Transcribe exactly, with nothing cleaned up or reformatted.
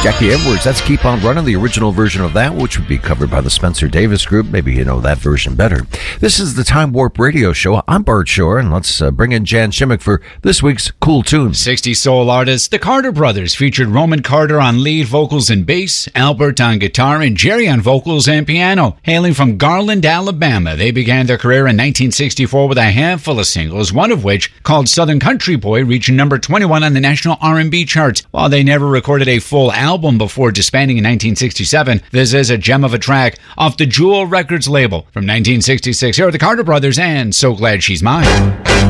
Jackie Edwards, that's Keep On Running, the original version of that, which would be covered by the Spencer Davis Group. Maybe you know that version better. This is the Time Warp Radio Show. I'm Bart Shore, and let's uh, bring in Jan Shimmick for this week's Cool Tunes. sixties soul artists, the Carter Brothers, featured Roman Carter on lead vocals and bass, Albert on guitar, and Jerry on vocals and piano. Hailing from Garland, Alabama, they began their career in nineteen sixty-four with a handful of singles, one of which, called Southern Country Boy, reached number twenty-one on the national R and B charts. While they never recorded a full album, album before disbanding in nineteen sixty-seven. This is a gem of a track off the Jewel Records label from nineteen sixty-six. Here are the Carter Brothers and So Glad She's Mine.